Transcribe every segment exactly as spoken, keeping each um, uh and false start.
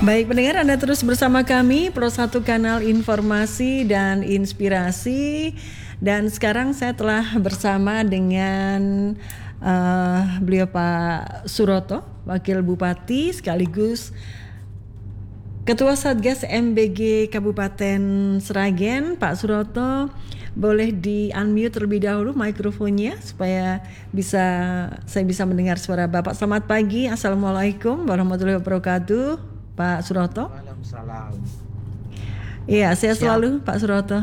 Baik pendengar, Anda terus bersama kami Pro satu Kanal Informasi dan Inspirasi. Dan sekarang saya telah bersama dengan uh, beliau Pak Suroto, Wakil Bupati sekaligus Ketua Satgas M B G Kabupaten Sragen. Pak Suroto, boleh di-unmute terlebih dahulu mikrofonnya supaya bisa saya bisa mendengar suara Bapak. Selamat pagi, Assalamualaikum warahmatullahi wabarakatuh, Pak Suroto. Waalaikumsalam. Iya, saya selalu Pak Suroto.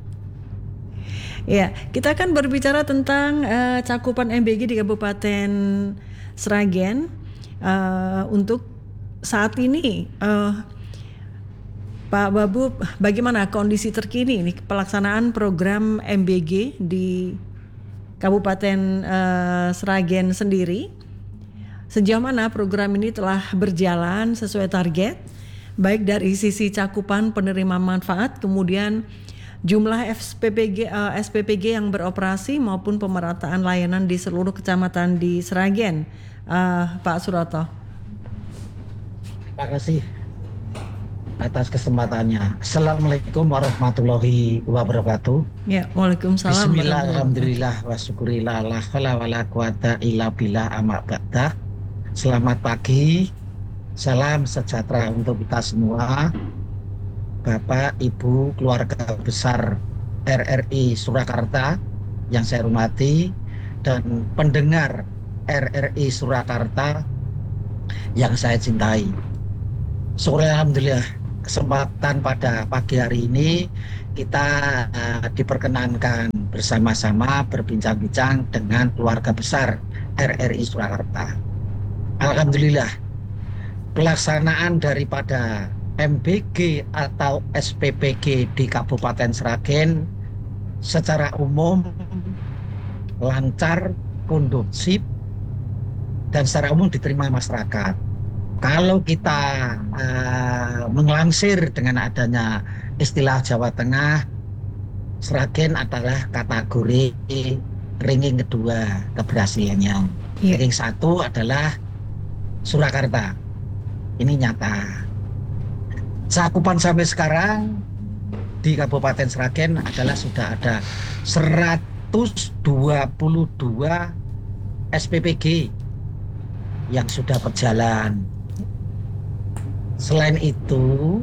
Iya, kita akan berbicara tentang uh, cakupan M B G di Kabupaten Sragen uh, untuk saat ini. Uh, Pak Babu, bagaimana kondisi terkini ini pelaksanaan program M B G di Kabupaten uh, Sragen sendiri? Sejauh mana program ini telah berjalan sesuai target, baik dari sisi cakupan penerima manfaat, kemudian jumlah S P P G, uh, S P P G yang beroperasi maupun pemerataan layanan di seluruh kecamatan di Sragen, uh, Pak Suroto. Terima kasih atas kesempatannya. Assalamualaikum warahmatullahi wabarakatuh. Ya, waalaikumsalam. Bismillah, alhamdulillah, wa syukurillah, la hawla wa la quwata illa billah, amma ba'dah. Selamat pagi, salam sejahtera untuk kita semua. Bapak, Ibu, keluarga besar R R I Surakarta yang saya hormati, dan pendengar R R I Surakarta yang saya cintai. Syukur alhamdulillah, kesempatan pada pagi hari ini kita uh, diperkenankan bersama-sama berbincang-bincang dengan keluarga besar R R I Surakarta. Alhamdulillah, pelaksanaan daripada M B G atau S P P G di Kabupaten Sragen secara umum lancar, kondusif, dan secara umum diterima masyarakat. Kalau kita uh, menglansir dengan adanya istilah Jawa Tengah, Sragen adalah kategori ranking kedua keberhasilannya. Yeah. Ranking satu adalah Surakarta. Ini nyata. Cakupan sampai sekarang di Kabupaten Sragen adalah sudah ada seratus dua puluh dua S P P G yang sudah berjalan. Selain itu,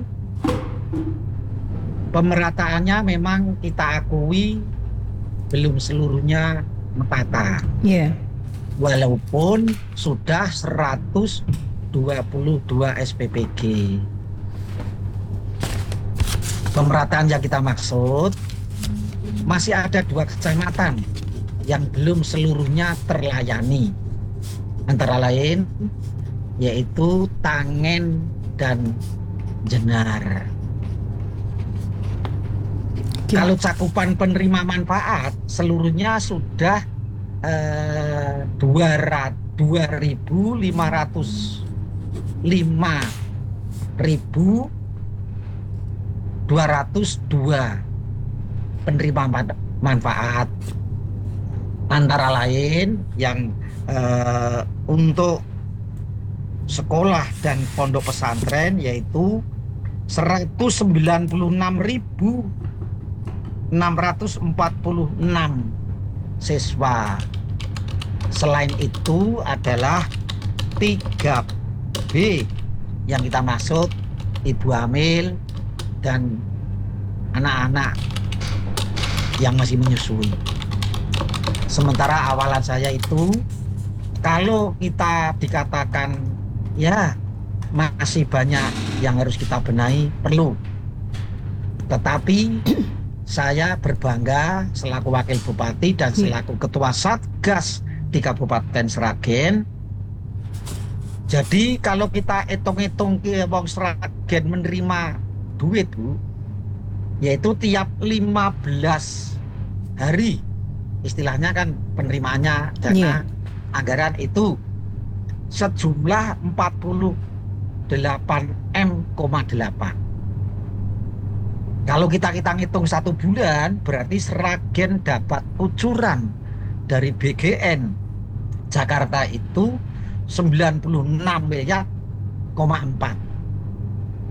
pemerataannya memang kita akui belum seluruhnya merata. Yeah. Walaupun sudah seratus dua puluh dua S P P G. Pemerataan yang kita maksud, masih ada dua kecamatan yang belum seluruhnya terlayani. Antara lain yaitu Tangen dan Jenar. Okay. Kalau cakupan penerima manfaat seluruhnya sudah eh, dua ribu lima ratus lima ribu dua ratus dua penerima manfaat. Antara lain yang eh, untuk sekolah dan pondok pesantren yaitu seratus sembilan puluh enam ribu enam ratus empat puluh enam siswa. Selain itu adalah tiga B yang kita maksud ibu hamil dan anak-anak yang masih menyusui. Sementara awalan saya itu, kalau kita dikatakan ya masih banyak yang harus kita benahi, perlu. Tetapi saya berbangga selaku Wakil Bupati dan selaku Ketua Satgas di Kabupaten Sragen. Jadi kalau kita hitung-hitung ke wong Sragen menerima duit, Bu, yaitu tiap lima belas hari, istilahnya kan penerimaannya dana yeah. anggaran itu sejumlah empat puluh delapan M koma delapan. Kalau kita kita ngitung satu bulan, berarti Sragen dapat kucuran dari B G N Jakarta itu sembilan puluh enam miliar koma empat.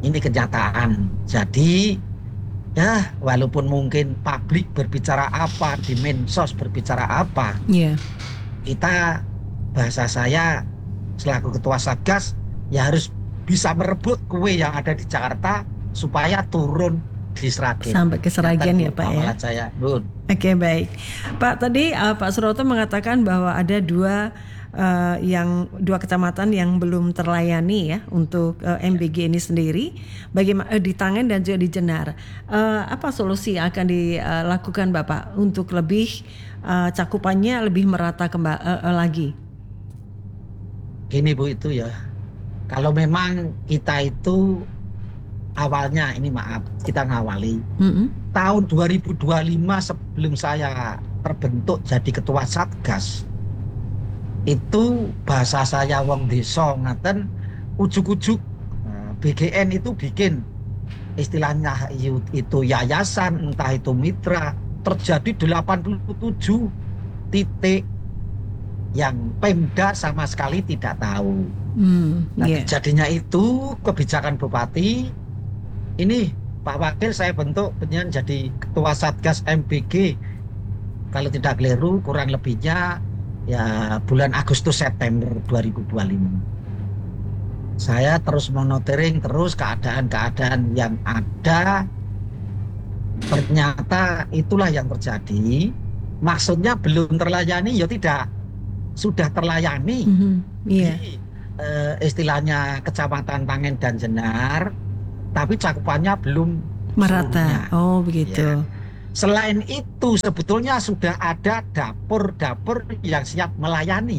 Ini kenyataan. Jadi ya walaupun mungkin publik berbicara apa, di medsos berbicara apa, Iya. kita, bahasa saya selaku ketua Satgas, ya harus bisa merebut kue yang ada di Jakarta supaya turun di Sragen. Sampai ke Sragen ya, Pak, ya. Amalan saya, Bun. Oke, baik. Pak, tadi uh, Pak Suroto mengatakan bahwa ada dua uh, yang dua kecamatan yang belum terlayani ya untuk uh, M B G ini sendiri, bagaimana uh, di Tangen dan juga di Jenar. Uh, apa solusi yang akan dilakukan Bapak untuk lebih uh, cakupannya lebih merata kembali uh, uh, lagi? Gini Bu, itu ya, kalau memang kita itu awalnya, ini maaf, kita ngawali Mm-hmm. tahun dua ribu dua puluh lima sebelum saya terbentuk jadi ketua Satgas, itu bahasa saya wong desa ngaten, ujuk-ujuk B G N itu bikin istilahnya itu yayasan, entah itu mitra, terjadi delapan puluh tujuh titik yang Pemda sama sekali tidak tahu. Mm, Nah, yeah. jadinya itu kebijakan Bupati. Ini Pak Wakil saya bentuk penyen jadi ketua Satgas M B G, kalau tidak keliru kurang lebihnya ya bulan Agustus September dua ribu dua puluh lima. Saya terus monitoring terus keadaan-keadaan yang ada. Ternyata itulah yang terjadi. Maksudnya belum terlayani ya tidak, sudah terlayani. Mm-hmm. Yeah. Di eh, istilahnya Kecamatan Tangen dan Jenar, tapi cakupannya belum Merata. seluruhnya. Oh, begitu. Ya. Selain itu sebetulnya sudah ada dapur-dapur yang siap melayani,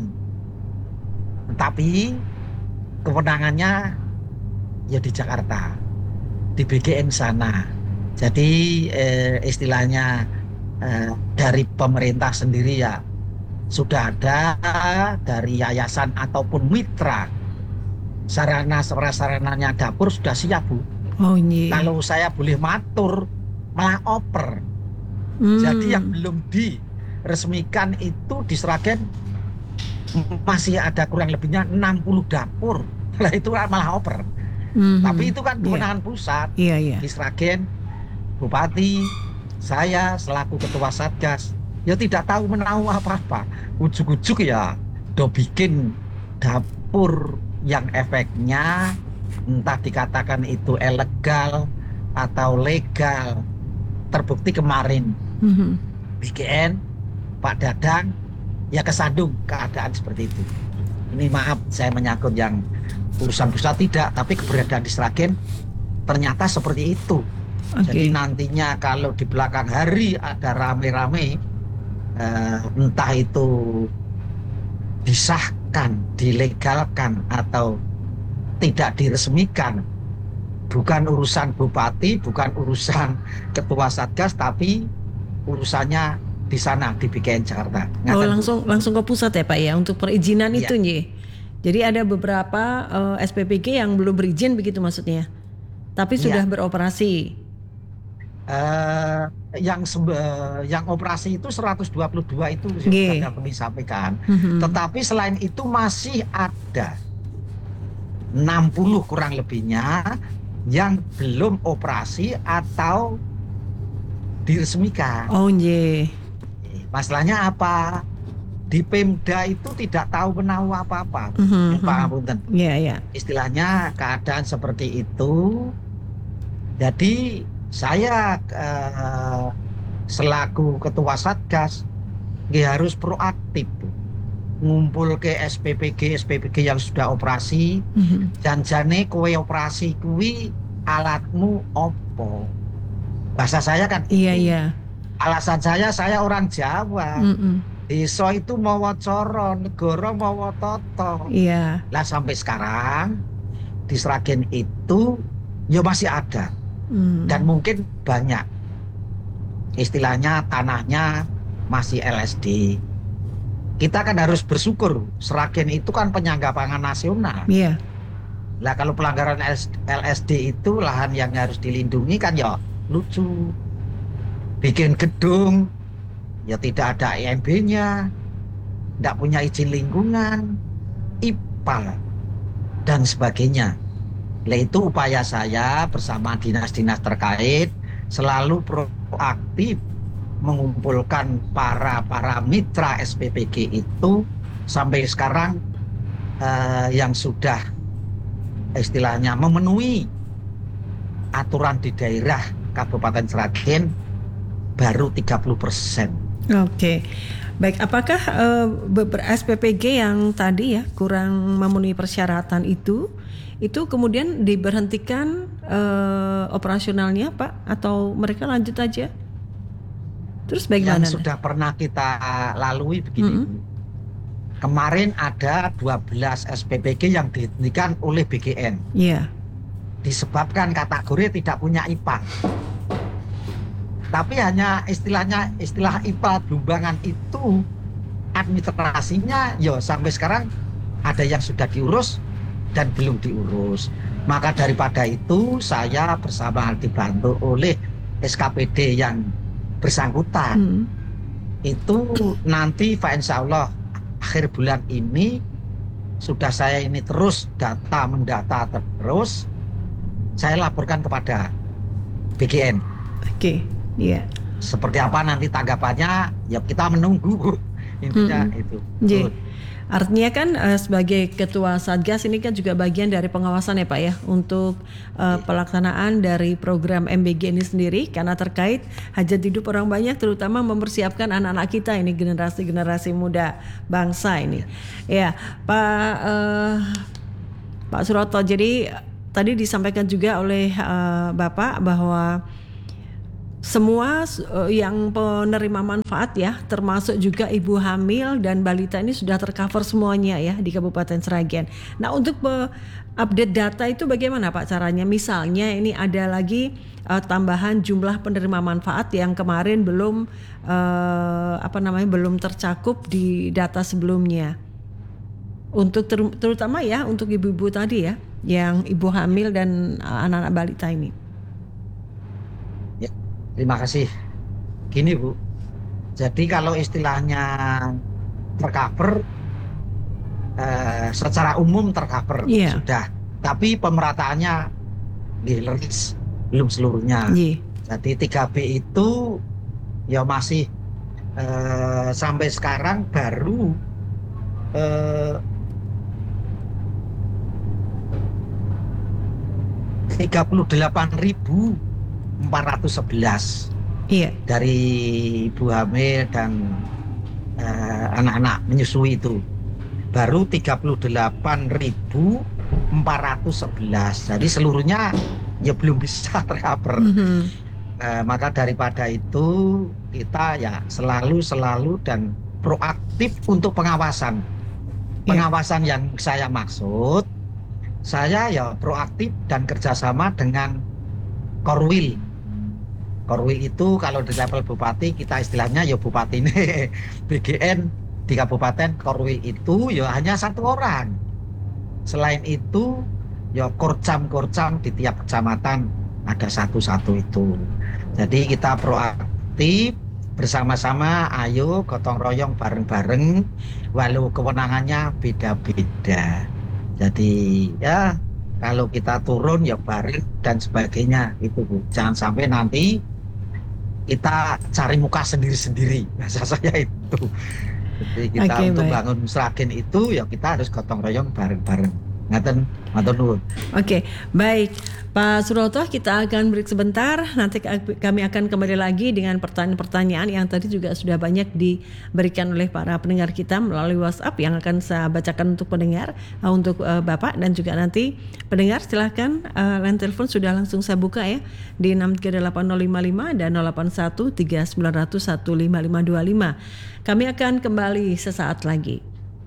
tapi kewenangannya ya di Jakarta, di B G N sana. Jadi eh, istilahnya eh, dari pemerintah sendiri ya sudah ada, dari yayasan ataupun mitra, sarana sarananya dapur sudah siap Bu. Oh, iya. Kalau saya boleh matur, malah oper. Mm. Jadi yang belum diresmikan itu di Sragen masih ada kurang lebihnya enam puluh dapur. Nah itu malah oper. Mm-hmm. Tapi itu kan kewenangan yeah. pusat. Iya, yeah, iya. Yeah. Di Sragen, Bupati, saya selaku ketua Satgas, ya tidak tahu menahu apa-apa. Ujuk-ujuk ya do bikin dapur yang efeknya entah dikatakan itu ilegal atau legal. Terbukti kemarin mm-hmm. B G N Pak Dadang ya kesandung keadaan seperti itu. Ini maaf saya menyangkut yang urusan pusat tidak, tapi keberadaan di Sragen ternyata seperti itu. Okay. Jadi nantinya kalau di belakang hari ada rame-rame eh, entah itu disahkan, dilegalkan atau tidak diresmikan, bukan urusan bupati, bukan urusan ketua Satgas, tapi urusannya di sana di B G N Jakarta. Oh, langsung langsung ke pusat ya Pak ya untuk perizinan ya. Itu nih. Jadi ada beberapa uh, S P P G yang belum berizin begitu maksudnya, tapi sudah ya. beroperasi. Uh, yang sebe- yang operasi itu seratus dua puluh dua itu sudah dapat disampaikan. Mm-hmm. Tetapi selain itu masih ada enam puluh kurang lebihnya yang belum operasi atau diresmikan. Oh iya. Masalahnya apa? Di Pemda itu tidak tahu menahu apa-apa. Mm-hmm. Pak Apunten. Iya, yeah, iya. Yeah. Istilahnya keadaan seperti itu. Jadi saya uh, selaku ketua Satgas harus proaktif. Ngumpul ke S P P G S P P G yang sudah operasi, mm-hmm. janjane kowe operasi kuwi alatmu opo, bahasa saya kan iya itu. Iya. Alasan saya saya orang Jawa, mm-mm. desa itu mawa coro, negara mawa toto. Iya. Lah sampai sekarang di Sragen itu ya masih ada, mm. dan mungkin banyak istilahnya tanahnya masih L S D. Kita kan harus bersyukur, Sragen itu kan penyangga pangan nasional. Iya. Lah kalau pelanggaran L S D itu lahan yang harus dilindungi kan ya lucu. Bikin gedung, ya tidak ada I M B-nya, tidak punya izin lingkungan, I P A, dan sebagainya. Nah, itu upaya saya bersama dinas-dinas terkait selalu proaktif mengumpulkan para para mitra S P P G itu sampai sekarang eh, yang sudah istilahnya memenuhi aturan di daerah Kabupaten Sragen baru tiga puluh persen. Oke, baik. Apakah uh, S P P G yang tadi ya kurang memenuhi persyaratan itu, itu kemudian diberhentikan uh, operasionalnya, Pak, atau mereka lanjut aja? Terus bagaimana? Yang sudah pernah kita lalui begini, mm-hmm. Kemarin ada dua belas S P P G yang dihentikan oleh B G N. Iya. Yeah. Disebabkan kategori tidak punya I P A. Tapi hanya istilahnya istilah I P A Blumbangan itu administrasinya ya sampai sekarang ada yang sudah diurus dan belum diurus. Maka daripada itu saya bersama dibantu oleh S K P D yang bersangkutan. Hmm. Itu nanti Pak insya Allah akhir bulan ini sudah saya ini terus data mendata terus saya laporkan kepada B G N. Oke, okay. Iya. Yeah. Seperti apa nanti tanggapannya ya kita menunggu intinya hmm. itu. Yeah. Artinya kan uh, sebagai ketua Satgas ini kan juga bagian dari pengawasan ya Pak ya untuk uh, pelaksanaan dari program M B G ini sendiri karena terkait hajat hidup orang banyak terutama mempersiapkan anak-anak kita ini generasi-generasi muda bangsa ini. Ya, Pak uh, Pak Suroto, jadi tadi disampaikan juga oleh uh, Bapak bahwa semua uh, yang penerima manfaat ya, termasuk juga ibu hamil dan balita ini sudah tercover semuanya ya di Kabupaten Sragen. Nah, untuk uh, update data itu bagaimana Pak caranya? Misalnya ini ada lagi uh, tambahan jumlah penerima manfaat yang kemarin belum uh, apa namanya belum tercakup di data sebelumnya. Untuk ter- terutama ya untuk ibu-ibu tadi ya, yang ibu hamil dan uh, anak-anak balita ini. Terima kasih. Gini Bu, jadi kalau istilahnya tercover, eh, secara umum tercover yeah. sudah, tapi pemerataannya dileris belum seluruhnya. Yeah. Jadi tiga B itu ya masih eh, sampai sekarang baru eh, tiga puluh delapan ribu empat ratus sebelas iya. Dari ibu hamil dan uh, anak-anak menyusui itu baru tiga puluh delapan ribu empat ratus sebelas. Jadi seluruhnya ya belum bisa tercover. Mm-hmm. Uh, maka daripada itu kita ya selalu selalu dan proaktif untuk pengawasan. Pengawasan yeah. Yang saya maksud, saya ya proaktif dan kerjasama dengan Korwil. Korwil itu kalau di level bupati kita istilahnya ya bupati ini B G N di kabupaten Korwil itu ya hanya satu orang. Selain itu ya korcam-korcam di tiap kecamatan ada satu-satu itu. Jadi kita proaktif bersama-sama, ayo gotong royong bareng-bareng walau kewenangannya beda-beda. Jadi ya kalau kita turun ya bareng dan sebagainya itu Bu. Jangan sampai nanti kita cari muka sendiri-sendiri, bahasa saya itu. Jadi kita okay, untuk baik. Bangun Sragen itu ya kita harus gotong royong bareng-bareng. Ngaten, matur nuwun. Oke, baik. Pak Suroto, kita akan break sebentar. Nanti kami akan kembali lagi dengan pertanyaan-pertanyaan yang tadi juga sudah banyak diberikan oleh para pendengar kita melalui WhatsApp yang akan saya bacakan untuk pendengar, untuk uh, Bapak dan juga nanti pendengar silahkan uh, line telepon sudah langsung saya buka ya di enam tiga delapan nol lima lima dan nol delapan satu tiga sembilan nol nol satu lima lima dua lima. Kami akan kembali sesaat lagi.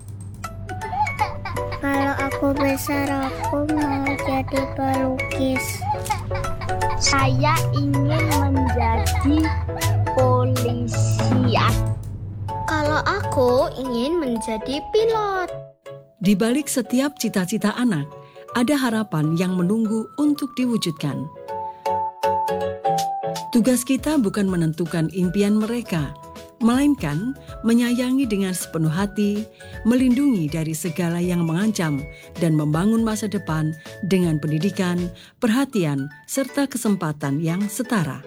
Kalau aku besar aku mau jadi pelukis. Saya ingin menjadi polisi. Kalau aku ingin menjadi pilot. Di balik setiap cita-cita anak, ada harapan yang menunggu untuk diwujudkan. Tugas kita bukan menentukan impian mereka, melainkan menyayangi dengan sepenuh hati, melindungi dari segala yang mengancam, dan membangun masa depan dengan pendidikan, perhatian, serta kesempatan yang setara.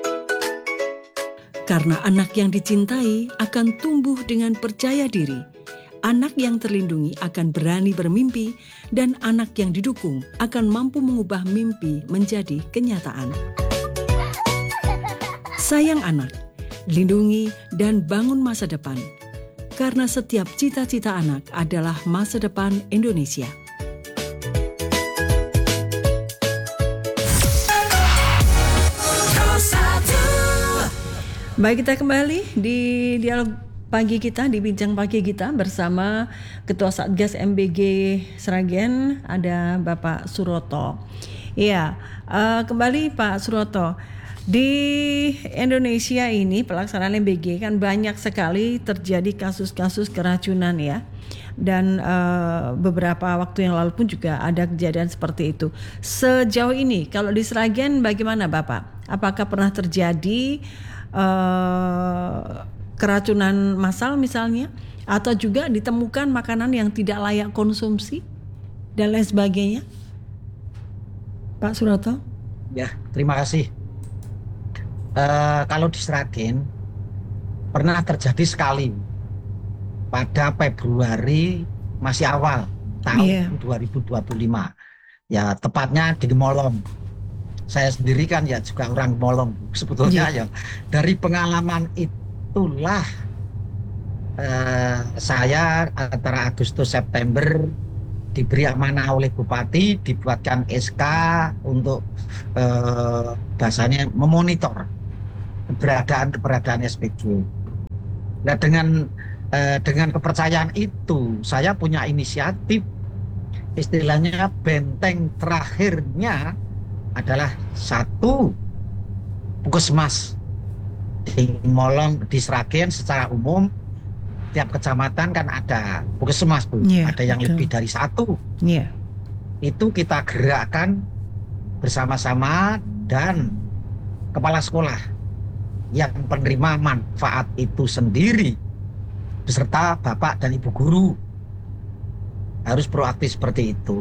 Karena anak yang dicintai akan tumbuh dengan percaya diri, anak yang terlindungi akan berani bermimpi, dan anak yang didukung akan mampu mengubah mimpi menjadi kenyataan. Sayang anak, lindungi dan bangun masa depan, karena setiap cita-cita anak adalah masa depan Indonesia. Baik, kita kembali di dialog pagi kita, di bincang pagi kita bersama Ketua Satgas M B G Sragen, ada Bapak Suroto. Iya, uh, kembali Pak Suroto. Di Indonesia ini pelaksanaan M B G kan banyak sekali terjadi kasus-kasus keracunan ya. Dan uh, beberapa waktu yang lalu pun juga ada kejadian seperti itu. Sejauh ini kalau di Sragen bagaimana Bapak? Apakah pernah terjadi uh, keracunan massal misalnya, atau juga ditemukan makanan yang tidak layak konsumsi dan lain sebagainya? Pak Suroto? Ya, terima kasih. Uh, kalau di Sragen pernah terjadi sekali pada Februari masih awal tahun yeah. dua ribu dua puluh lima, ya tepatnya di Gemolong. Saya sendiri kan ya juga orang Gemolong sebetulnya yeah. ya. Dari pengalaman itulah uh, saya antara Agustus September diberi amanah oleh Bupati, dibuatkan S K untuk uh, bahasanya memonitor keberadaan-keberadaan S P G. Nah, dengan eh, dengan kepercayaan itu, saya punya inisiatif, istilahnya benteng terakhirnya adalah satu puskesmas di Molong, di Sragen secara umum. Tiap kecamatan kan ada puskesmas, Bu. Yeah, ada yang betul. Lebih dari satu. Yeah. Itu kita gerakkan bersama-sama dan kepala sekolah yang penerima manfaat itu sendiri beserta bapak dan ibu guru harus proaktif seperti itu.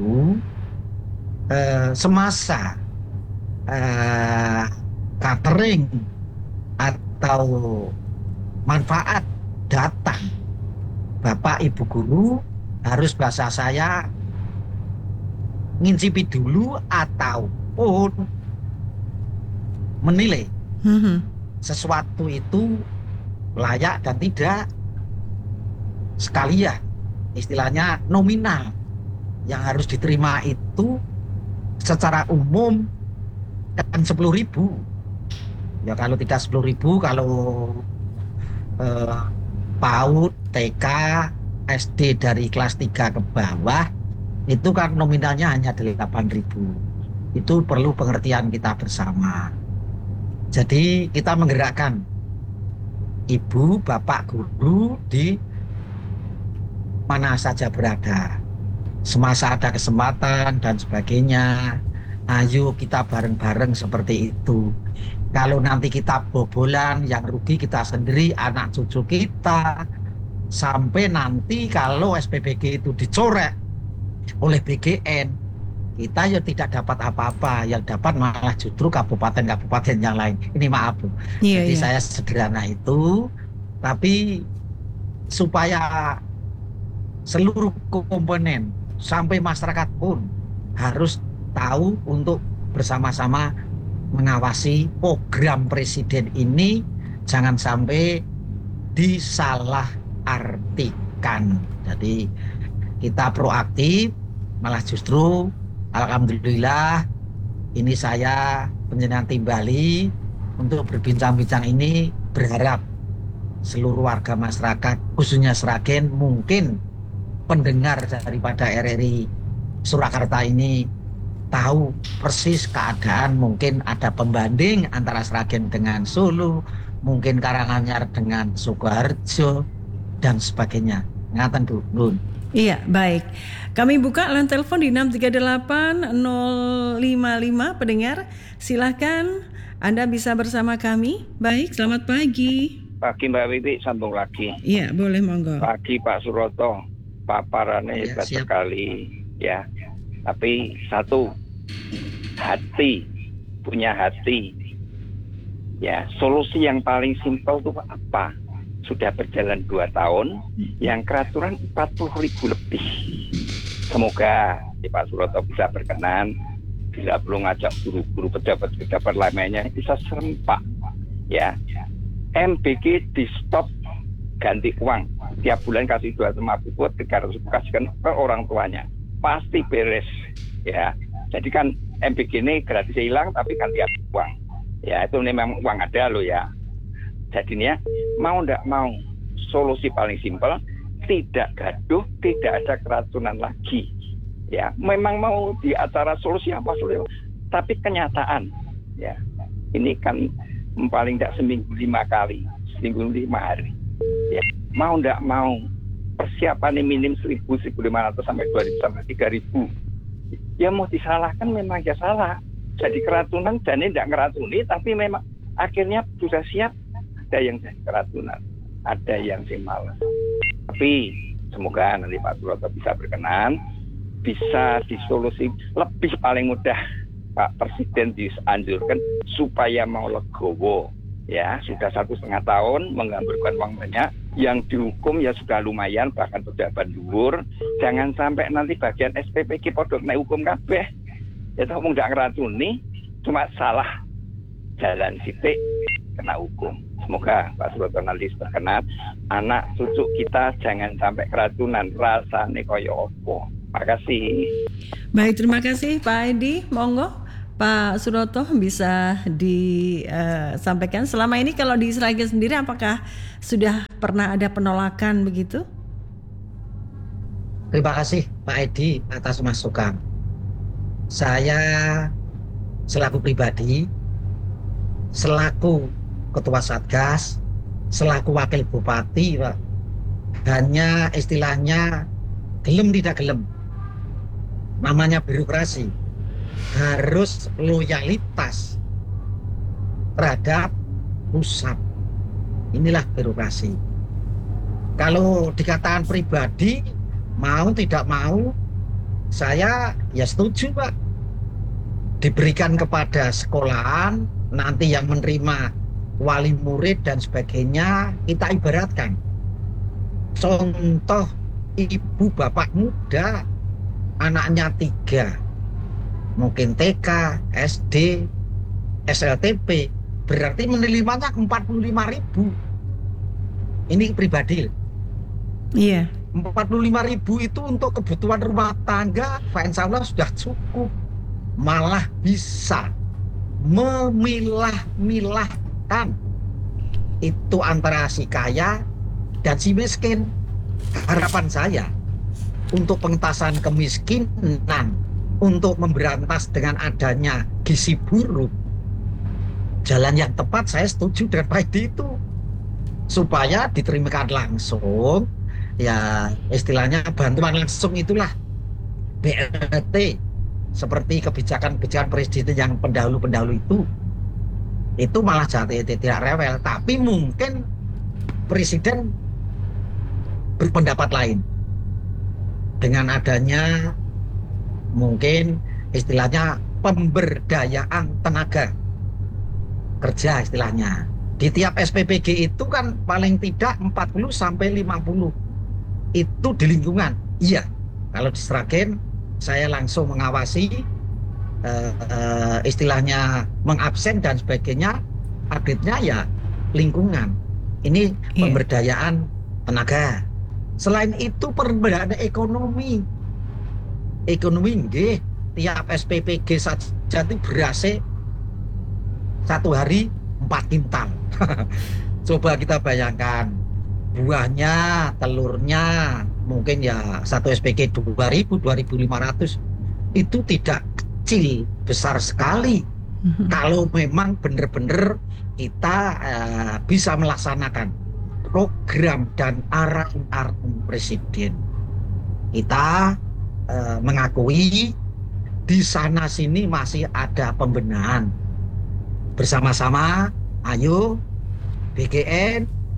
E, semasa e, catering atau manfaat datang, bapak ibu guru harus bahasa saya ngincipi dulu ataupun menilai mm-hmm. sesuatu itu layak dan tidak, sekalian istilahnya nominal yang harus diterima itu secara umum kan sepuluh ribu ya, kalau tidak sepuluh ribu kalau eh, PAUD, T K, S D dari kelas tiga ke bawah itu kan nominalnya hanya delapan ribu. Itu perlu pengertian kita bersama. Jadi kita menggerakkan ibu, bapak, guru di mana saja berada. Semasa ada kesempatan dan sebagainya, ayo kita bareng-bareng seperti itu. Kalau nanti kita bobolan, yang rugi kita sendiri, anak cucu kita. Sampai nanti kalau S P B G itu dicorek oleh B G N, kita ya tidak dapat apa-apa, yang dapat malah justru kabupaten-kabupaten yang lain. Ini maaf, Bu. Iya, Jadi iya. saya sederhana itu, tapi supaya seluruh komponen sampai masyarakat pun harus tahu untuk bersama-sama mengawasi program presiden ini jangan sampai disalahartikan. Jadi kita proaktif, malah justru alhamdulillah ini saya penjenengan Tim Bali untuk berbincang-bincang ini, berharap seluruh warga masyarakat khususnya Sragen, mungkin pendengar daripada R R I Surakarta ini tahu persis keadaan, mungkin ada pembanding antara Sragen dengan Solo, mungkin Karanganyar dengan Sukoharjo dan sebagainya. Ngaten Bu, Nun. Iya, baik. Kami buka line telepon di enam tiga delapan nol lima lima pendengar. Silakan Anda bisa bersama kami. Baik, selamat pagi. Pagi Mbak Wiwi, sambung lagi. Iya, boleh monggo. Pagi Pak Suroto, paparannya Ya, hebat siap. sekali ya. Tapi satu, hati, punya hati. Ya, solusi yang paling simpel itu apa? Sudah berjalan dua tahun, yang keraturan empat puluh ribu lebih. Semoga ya, Pak Suroto bisa berkenan, bila perlu ngajak guru-guru pejabat-pejabat lainnya bisa serempak. Ya, M B G di stop ganti uang. Tiap bulan kasih dua ratus lima puluh, tiga ratus kasihkan ke orang tuanya. Pasti beres. Ya, jadi kan M B G ini gratis hilang tapi ganti uang. Ya, itu memang uang ada loh ya. Jadinya mau ndak mau solusi paling simpel, tidak gaduh, tidak ada keracunan lagi. Ya, memang mau di acara solusi apa solusi, tapi kenyataan. Ya, ini kan paling tidak seminggu lima kali, seminggu lima hari. Ya, mau ndak mau persiapan minim seribu, seribu lima ratus sampai dua ribu sampai tiga ribu. Ya mau disalahkan memang ya salah. Jadi keracunan dan ini tidak ngeracuni, tapi memang akhirnya sudah siap. Ada yang jadi keracunan, ada yang sih malas. Tapi semoga nanti Pak Suroto bisa berkenan, bisa disolusi lebih paling mudah. Pak Presiden dianjurkan supaya mau legowo, ya sudah satu setengah tahun menghamburkan uang banyak, yang dihukum ya sudah lumayan bahkan pejabat dhuwur. Jangan sampai nanti bagian S P P K podok naik hukum kabeh, ya tahu mau nggak ngeracuni, cuma salah jalan sitik kena hukum. Semoga Pak Suroto nanti berkenan, anak cucu kita jangan sampai keracunan, rasane koyo opo. Makasih. Baik, terima kasih Pak Edi. Monggo Pak Suroto bisa disampaikan. Selama ini kalau di Sragen sendiri apakah sudah pernah ada penolakan begitu? Terima kasih Pak Edi atas masukan. Saya selaku pribadi, selaku Ketua Satgas, selaku Wakil Bupati, Pak, hanya istilahnya gelem tidak gelem. Namanya birokrasi, harus loyalitas terhadap pusat. Inilah birokrasi. Kalau dikatakan pribadi, mau tidak mau, saya ya setuju Pak. Diberikan kepada sekolahan, nanti yang menerima wali murid dan sebagainya, kita ibaratkan. Contoh ibu bapak muda, anaknya tiga, mungkin T K, S D, S L T P, berarti menerimanya empat puluh lima ribu. Ini pribadi. Iya. empat puluh lima ribu itu untuk kebutuhan rumah tangga, insya Allah sudah cukup. Malah bisa memilah-milahkan itu antara si kaya dan si miskin. Harapan saya untuk pengentasan kemiskinan, untuk memberantas dengan adanya gizi buruk, jalan yang tepat saya setuju dengan Pak Edi itu, supaya diterimakan langsung, ya istilahnya bantuan langsung itulah B L T, seperti kebijakan-kebijakan presiden yang pendahulu-pendahulu itu. Itu malah jati tidak rewel, tapi mungkin presiden berpendapat lain. Dengan adanya mungkin istilahnya pemberdayaan tenaga kerja istilahnya. Di tiap S P P G itu kan paling tidak empat puluh sampai lima puluh. Itu di lingkungan. Iya. Kalau di Sragen saya langsung mengawasi uh, uh, istilahnya mengabsen dan sebagainya, update-nya ya lingkungan. Ini Iya. pemberdayaan tenaga. Selain itu pemberdayaan ekonomi. Ekonomi nggih, tiap S P P G saja itu berasnya satu hari empat kintal. Coba kita bayangkan, buahnya, telurnya mungkin ya satu S P G dua ribu, dua ribu lima ratus. Itu tidak kecil, besar sekali. Kalau memang benar-benar kita uh, bisa melaksanakan program dan arahan-arahan presiden. Kita uh, mengakui di sana sini masih ada pembenahan. Bersama-sama, ayo B G N,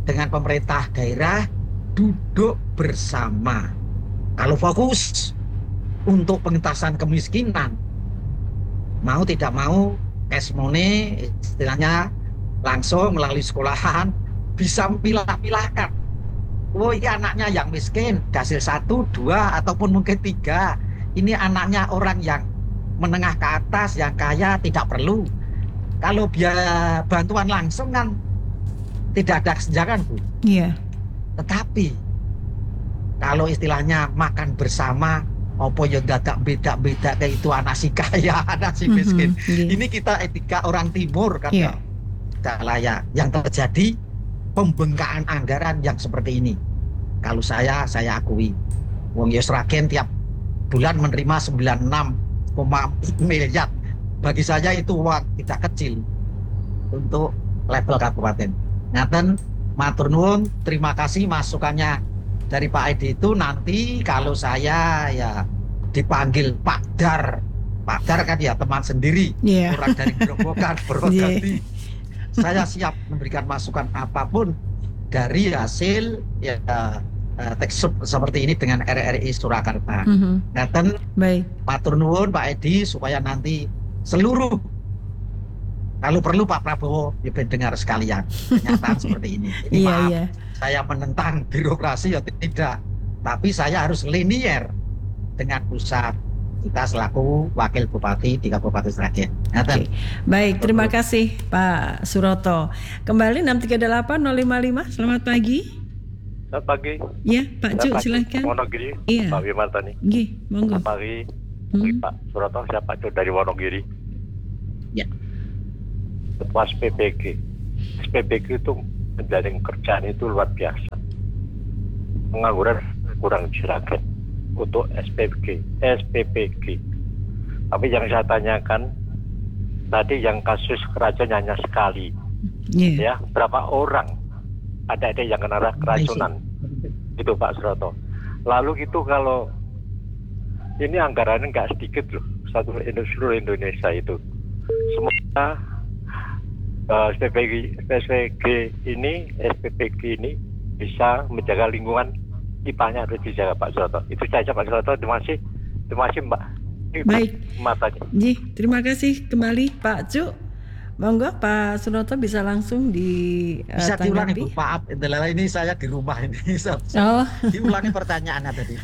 dengan pemerintah daerah duduk bersama. Kalau fokus untuk pengentasan kemiskinan, mau tidak mau cash money istilahnya langsung melalui sekolahan bisa memilah-milahkan. Oh ini anaknya yang miskin, hasil satu, dua, ataupun mungkin tiga. Ini anaknya orang yang menengah ke atas, yang kaya tidak perlu. Kalau biaya bantuan langsung kan tidak ada kesenjangan, Bu. Iya. Tetapi kalau istilahnya makan bersama, apa ya dadak beda-beda kayak itu anak si kaya, anak si miskin. Mm-hmm. Yeah. Ini kita etika orang timur kan Yeah. ya. Tidak layak. Yang terjadi pembengkakan anggaran yang seperti ini. Kalau saya, saya akui. Wong Sragen tiap bulan menerima sembilan puluh enam koma empat miliar. Bagi saya itu uang tidak kecil untuk level kabupaten. Ngaten, matur nuwun, terima kasih masukannya dari Pak Edi itu. Nanti kalau saya ya dipanggil Pak Dar, Pak Dar kan ya teman sendiri, Yeah. orang dari Gerobokan, Purwodadi. Yeah. Saya siap memberikan masukan apapun dari hasil ya uh, tekstur seperti ini dengan R R I Surakarta. Mm-hmm. Ngaten, Baik. matur nuwun Pak Edi supaya nanti seluruh, kalau perlu Pak Prabowo ya dengar sekalian kenyataan seperti ini. Ini Iya, maaf, iya. saya menentang birokrasi ya tidak, tapi saya harus linier dengan pusat. Kita selaku wakil bupati di Kabupaten Sragen. Oke. Baik, terima kasih Pak Suroto. Kembali enam tiga delapan nol lima lima. Selamat pagi. Selamat pagi. Ya, Pak Cuk silakan. Wonogiri. Iya. Pak Wimantani. Nggih, monggo. Selamat pagi. Hmm. Pak Suroto, saya Pak Cuk dari Wonogiri. Ya. Ketua S P B G. S P B G itu menjalin kerjaan itu luar biasa. Pengangguran kurang di Sragen untuk S P B G, S P B G. Tapi yang saya tanyakan tadi yang kasus keracunan hanya sekali, Yeah. ya berapa orang ada ada yang kena keracunan, itu Pak Suroto. Lalu gitu kalau ini anggarannya nggak sedikit loh, satu seluruh Indonesia itu. Semoga uh, S P B G, S P B G ini, S P B G ini bisa menjaga lingkungan. I P A-nya harus dijaga Pak Suroto. Itu saja Pak Suroto. Terima kasih, terima kasih Mbak. Baik. Matanya. Nggih, terima kasih kembali Pak Cuk. Monggo Pak Suroto bisa langsung di uh, Bisa diulangi Bu, tanggapi. maaf, ini saya di rumah ini. Oh. Diulangi pertanyaannya tadi.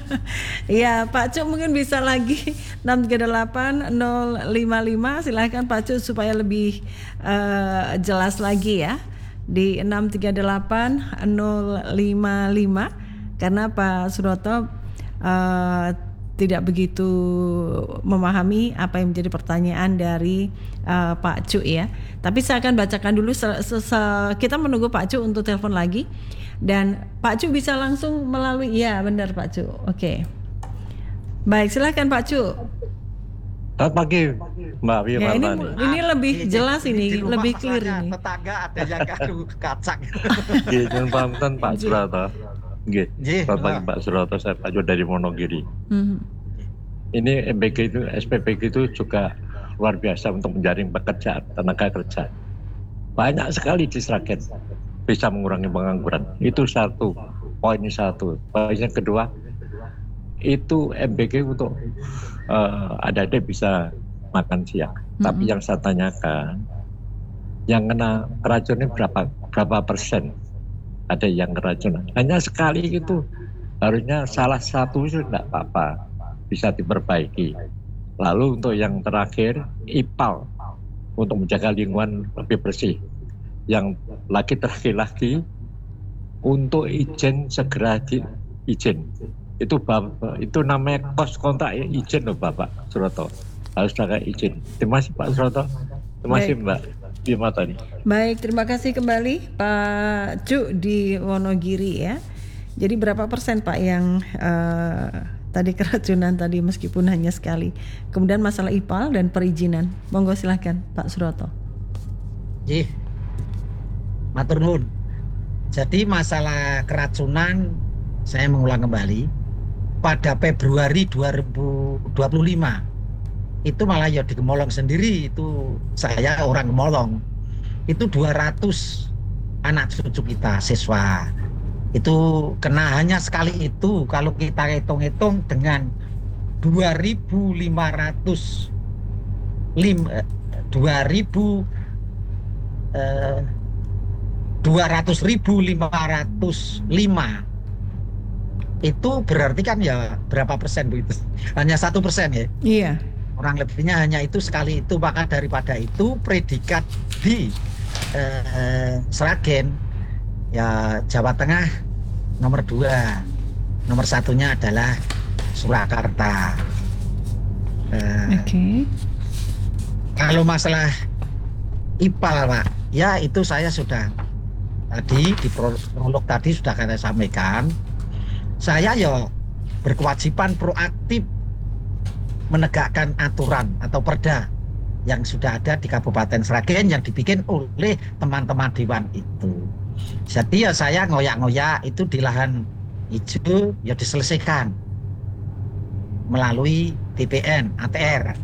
Iya, Pak Cuk mungkin bisa lagi enam tiga delapan nol lima lima. Silakan Pak Cuk supaya lebih uh, jelas lagi ya. Di enam tiga delapan nol lima lima. Karena Pak Suroto uh, tidak begitu memahami apa yang menjadi pertanyaan dari uh, Pak Cuk ya. Tapi saya akan bacakan dulu, se- se- se- kita menunggu Pak Cuk untuk telepon lagi. Dan Pak Cuk bisa langsung melalui, ya benar Pak Cuk. Oke. Baik, silakan Pak Cuk. Selamat pagi Mbak Ya, ini, Wimantani. ini lebih Ini- jelas ini ini, di rumah lebih clear masalahnya, ini. Tetangga ada yang kadu kacang. Nggih, nyuwun pamunten Pak Suroto. Nggih. Nggih, Selamat pagi Pak. Pak Suroto, saya Pak Cuk dari Wonogiri. Mhm. Ini M B G itu, S P B G itu juga luar biasa untuk menjaring pekerjaan, tenaga kerja. Banyak sekali di Sragen bisa mengurangi pengangguran. Itu satu, poin satu. Poin yang kedua, itu M B G untuk uh, adik-adik bisa makan siang. Mm-hmm. Tapi yang saya tanyakan, yang kena keracunan berapa berapa persen? Ada yang keracunan. Hanya sekali itu, harusnya salah satu itu tidak apa-apa, bisa diperbaiki. Lalu untuk yang terakhir, I P A L untuk menjaga lingkungan lebih bersih. Yang lagi terakhir lagi, untuk izin segera di, izin. Itu Bapak, itu namanya kos kontrak izin loh Bapak Suroto. Harus ada izin. Terima kasih Pak Suroto. Terima kasih Mbak Wimantani. Baik, terima kasih kembali Pak Cuk di Wonogiri ya. Jadi berapa persen Pak yang uh, tadi keracunan tadi meskipun hanya sekali. Kemudian masalah I P A L dan perizinan. Monggo silahkan Pak Suroto. Nggih. Matur nuwun. Jadi masalah keracunan saya mengulang kembali pada Februari dua ribu dua puluh lima itu malah ya di Gemolong sendiri, itu saya orang Gemolong, itu dua ratus anak cucu kita, siswa. Itu kena hanya sekali itu. Kalau kita hitung-hitung dengan dua ribu lima ratus dua ribu dua ratus ribu lima ratus lima itu berarti kan ya berapa persen Bu itu? Hanya satu persen ya? Iya. Kurang lebihnya hanya itu sekali itu. Maka daripada itu predikat di eh, Sragen ya Jawa Tengah nomor dua, nomor satunya adalah Surakarta. Eh, Oke. Okay. Kalau masalah I P A Pak, ya itu saya sudah tadi di prolog tadi sudah saya sampaikan. Saya ya berkewajiban proaktif menegakkan aturan atau perda yang sudah ada di Kabupaten Sragen yang dibikin oleh teman-teman Dewan itu. Jadi ya saya ngoyak-ngoyak itu di lahan hijau ya diselesaikan melalui T P N, A T R.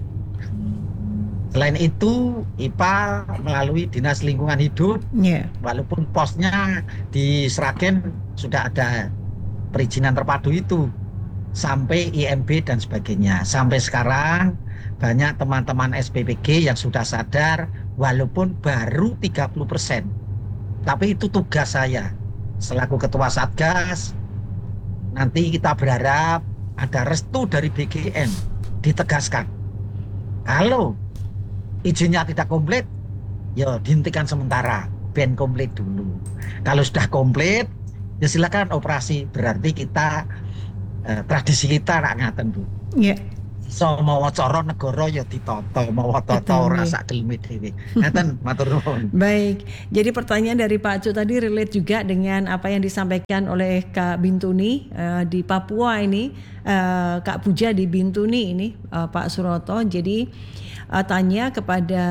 Selain itu I P A melalui Dinas Lingkungan Hidup, yeah. Walaupun posnya di Sragen sudah ada perizinan terpadu itu sampai I M B dan sebagainya. Sampai sekarang banyak teman-teman S P P G yang sudah sadar walaupun baru tiga puluh persen. Tapi itu tugas saya selaku Ketua Satgas. Nanti kita berharap ada restu dari B G N ditegaskan. Kalau izinnya tidak komplit, ya dihentikan sementara, ban komplit dulu. Kalau sudah komplit, ya silakan operasi. Berarti kita eh, tradisi kita nak ngaten Bu. Iya. Yeah. So mau cara negara ya ditata, mau tata ora sak geleme dhewe. Ngaten, matur nuwun. Baik. Jadi pertanyaan dari Pak Cu tadi relate juga dengan apa yang disampaikan oleh Kak Bintuni uh, di Papua ini, uh, Kak Puja di Bintuni ini, uh, Pak Suroto. Jadi uh, tanya kepada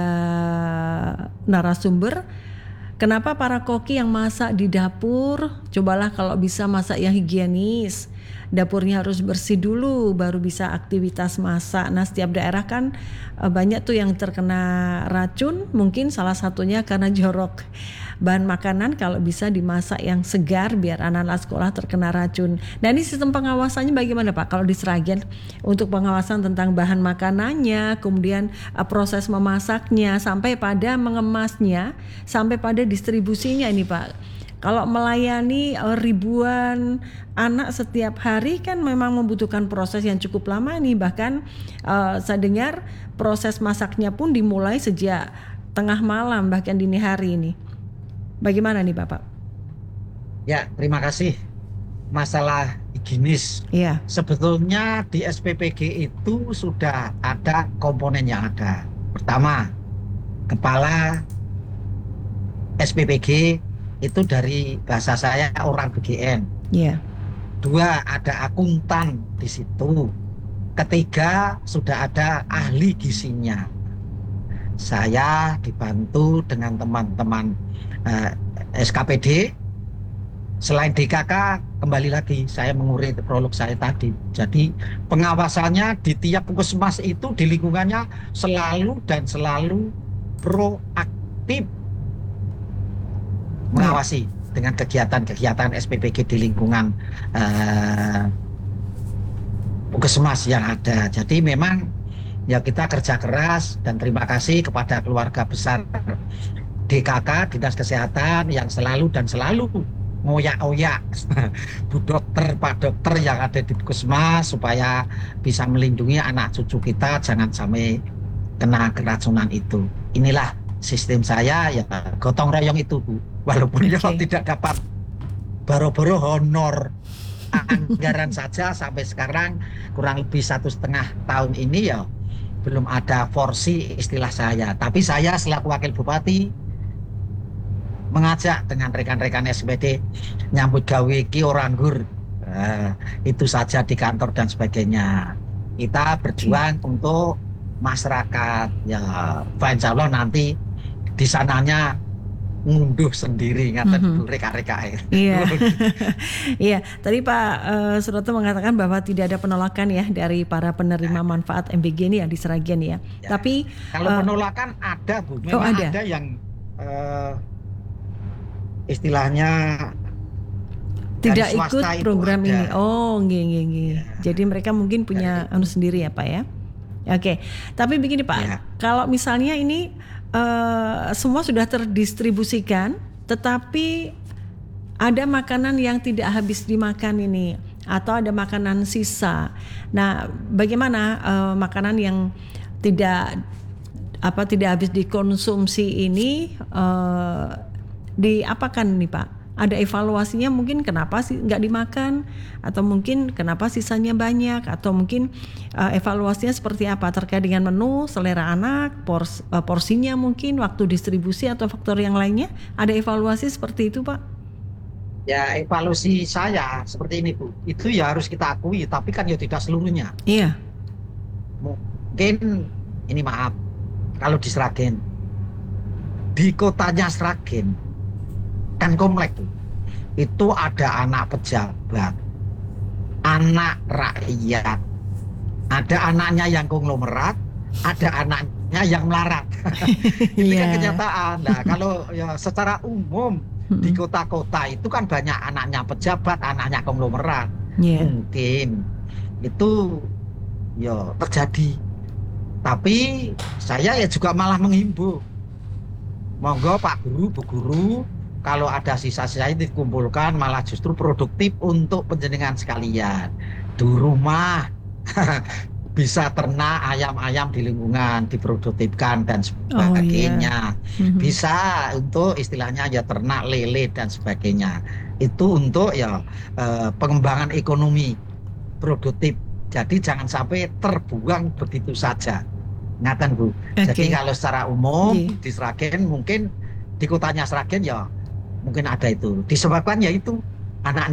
narasumber, kenapa para koki yang masak di dapur, cobalah kalau bisa masak yang higienis. Dapurnya harus bersih dulu baru bisa aktivitas masak. Nah, setiap daerah kan banyak tuh yang terkena racun, mungkin salah satunya karena jorok bahan makanan. Kalau bisa dimasak yang segar biar anak-anak sekolah terkena racun. Nah, ini sistem pengawasannya bagaimana Pak kalau di Sragen untuk pengawasan tentang bahan makanannya, kemudian proses memasaknya sampai pada mengemasnya, sampai pada distribusinya ini Pak. Kalau melayani ribuan anak setiap hari kan memang membutuhkan proses yang cukup lama nih. Bahkan uh, saya dengar proses masaknya pun dimulai sejak tengah malam bahkan dini hari ini. Bagaimana nih Bapak? Ya, terima kasih. Masalah higienis. Iya. Sebetulnya di S P P G itu sudah ada komponen yang ada. Pertama, kepala S P P G itu dari bahasa saya orang B G N. Iya. Dua, ada akuntan di situ. Ketiga, sudah ada ahli gizinya. Saya dibantu dengan teman-teman eh, S K P D. Selain D K K, kembali lagi saya mengurai prolog saya tadi. Jadi pengawasannya di tiap puskesmas itu di lingkungannya selalu dan selalu proaktif mengawasi dengan kegiatan-kegiatan S P P G di lingkungan uh, puskesmas yang ada. Jadi memang ya kita kerja keras dan terima kasih kepada keluarga besar D K K, Dinas Kesehatan yang selalu dan selalu ngoyak-oyak Bu Dokter, Pak Dokter yang ada di puskesmas supaya bisa melindungi anak cucu kita jangan sampai kena keracunan itu. Inilah sistem saya ya gotong royong itu Bu. Walaupun okay. tidak dapat boro-boro honor anggaran saja sampai sekarang kurang lebih satu setengah tahun ini ya belum ada porsi istilah saya. Tapi saya selaku wakil bupati mengajak dengan rekan-rekan S P D nyambut gawe ki ora nggur. Nah, itu saja di kantor dan sebagainya. Kita berjuang okay. untuk masyarakat ya. Insya Allah nanti di sananya ngunduh sendiri ngaten mm-hmm. reka-reka air. Iya. Iya, tadi Pak uh, Suroto mengatakan bahwa tidak ada penolakan ya dari para penerima manfaat M B G ini ya di Sragen ya. ya. Tapi kalau uh, penolakan ada Bu, memang oh, ada. ada yang uh, istilahnya Tidak dari ikut swasta itu program ada. ini. Oh, nggih nggih nggih. Ya. Jadi mereka mungkin punya anu sendiri ya, Pak ya. Oke. Tapi begini, Pak. Ya. Kalau misalnya ini eh, semua sudah terdistribusikan, tetapi ada makanan yang tidak habis dimakan ini atau ada makanan sisa. Nah, bagaimana eh, makanan yang tidak apa tidak habis dikonsumsi ini eh, diapakan nih, Pak? Ada evaluasinya mungkin kenapa sih nggak dimakan, atau mungkin kenapa sisanya banyak, atau mungkin uh, evaluasinya seperti apa terkait dengan menu, selera anak, pors, uh, porsinya mungkin, waktu distribusi atau faktor yang lainnya. Ada evaluasi seperti itu, Pak? Ya, evaluasi saya seperti ini, Bu. Itu ya harus kita akui, tapi kan ya tidak seluruhnya. Iya. Mungkin ini maaf, kalau di Sragen, di kotanya Sragen kan komplek tuh. Itu ada anak pejabat, anak rakyat, ada anaknya yang konglomerat, ada anaknya yang melarat. Itu kan Iya. kenyataan. Nah, kalau ya secara umum di kota-kota itu kan banyak anaknya pejabat, anaknya konglomerat. Iya. Mungkin itu ya terjadi. Tapi saya ya juga malah menghimbau, monggo Pak Guru, Bu Guru, kalau ada sisa-sisa itu dikumpulkan, malah justru produktif untuk penjenengan sekalian. Di rumah bisa ternak ayam-ayam di lingkungan, diproduktifkan dan sebagainya. Oh, iya. Bisa untuk istilahnya ya ternak lele dan sebagainya. Itu untuk ya eh, pengembangan ekonomi produktif. Jadi jangan sampai terbuang begitu saja. Ngaten, Bu. Oke. Jadi kalau secara umum Iya. di Sragen, mungkin di kotanya Sragen ya mungkin ada itu. Disebabkan ya itu anak